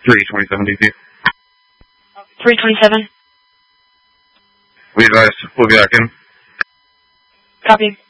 327 DC. 327. We advise, we'll be back in. Copy.